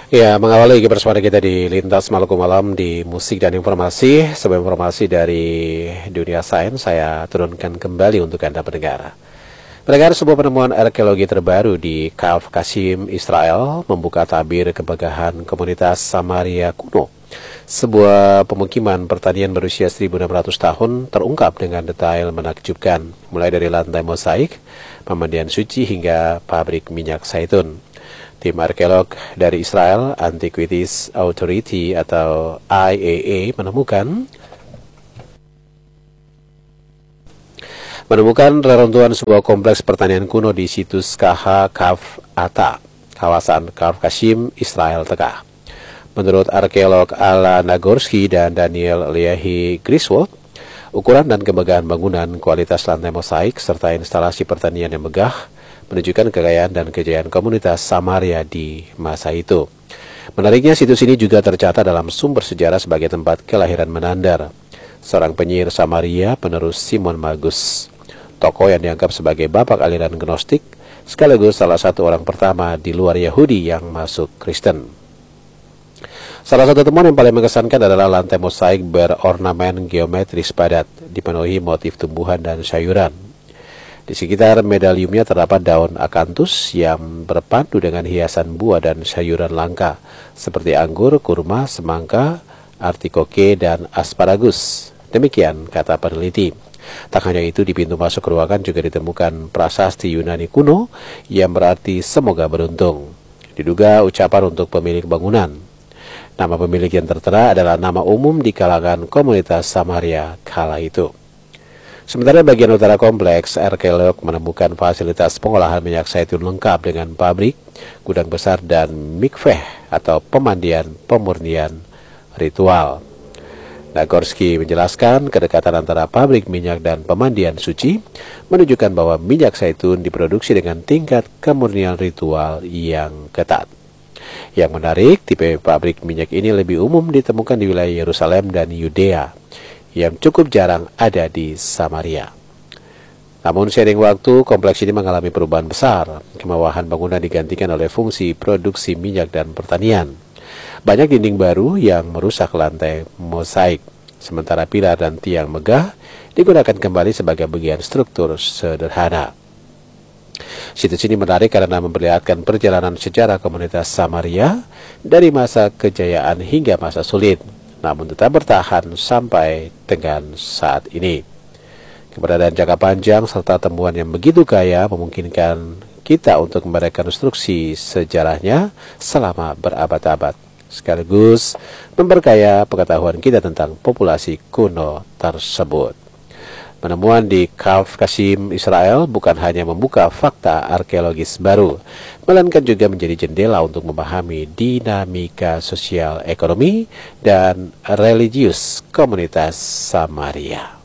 Ya, mengawali kebersamaan kita di Lintas Maluku Malam di musik dan informasi. Sebuah informasi dari dunia sains saya turunkan kembali untuk Anda pendengar. Pendengar, sebuah penemuan arkeologi terbaru di Khalf Qasim, Israel membuka tabir kemegahan komunitas Samaria kuno. Sebuah pemukiman pertanian berusia 1600 tahun terungkap dengan detail menakjubkan, mulai dari lantai mosaik, pemandian suci hingga pabrik minyak zaitun. Tim arkeolog dari Israel Antiquities Authority atau IAA menemukan reruntuhan sebuah kompleks pertanian kuno di situs Kaf Ata, kawasan Khalf Qasim, Israel Tengah. Menurut arkeolog Ala Nagorski dan Daniel Leahy Griswold, ukuran dan kemegahan bangunan, kualitas lantai mosaik, serta instalasi pertanian yang megah menunjukkan kekayaan dan kejayaan komunitas Samaria di masa itu. Menariknya, situs ini juga tercatat dalam sumber sejarah sebagai tempat kelahiran Menander, seorang penyihir Samaria penerus Simon Magus, tokoh yang dianggap sebagai bapak aliran Gnostik, sekaligus salah satu orang pertama di luar Yahudi yang masuk Kristen. Salah satu temuan yang paling mengesankan adalah lantai mosaik berornamen geometris padat, dipenuhi motif tumbuhan dan sayuran. Di sekitar medaliumnya terdapat daun akanthus yang berpadu dengan hiasan buah dan sayuran langka, seperti anggur, kurma, semangka, artikoke, dan asparagus. Demikian kata peneliti. Tak hanya itu, di pintu masuk ruangan juga ditemukan prasasti Yunani kuno yang berarti semoga beruntung. Diduga ucapan untuk pemilik bangunan. Nama pemilik yang tertera adalah nama umum di kalangan komunitas Samaria kala itu. Sementara bagian utara kompleks, arkeolog menemukan fasilitas pengolahan minyak zaitun lengkap dengan pabrik, gudang besar, dan mikveh atau pemandian pemurnian ritual. Nagorski menjelaskan kedekatan antara pabrik minyak dan pemandian suci menunjukkan bahwa minyak zaitun diproduksi dengan tingkat kemurnian ritual yang ketat. Yang menarik, tipe pabrik minyak ini lebih umum ditemukan di wilayah Yerusalem dan Yudea, yang cukup jarang ada di Samaria. Namun seiring waktu, kompleks ini mengalami perubahan besar. Kemewahan bangunan digantikan oleh fungsi produksi minyak dan pertanian. Banyak dinding baru yang merusak lantai mosaik, sementara pilar dan tiang megah digunakan kembali sebagai bagian struktur sederhana. Situs ini menarik karena memperlihatkan perjalanan sejarah komunitas Samaria dari masa kejayaan hingga masa sulit, namun tetap bertahan sampai dengan saat ini. Keberadaan jangka panjang serta temuan yang begitu kaya memungkinkan kita untuk merekonstruksi sejarahnya selama berabad-abad, sekaligus memperkaya pengetahuan kita tentang populasi kuno tersebut. Penemuan di Khalf Qasim, Israel bukan hanya membuka fakta arkeologis baru, melainkan juga menjadi jendela untuk memahami dinamika sosial, ekonomi, dan religius komunitas Samaria.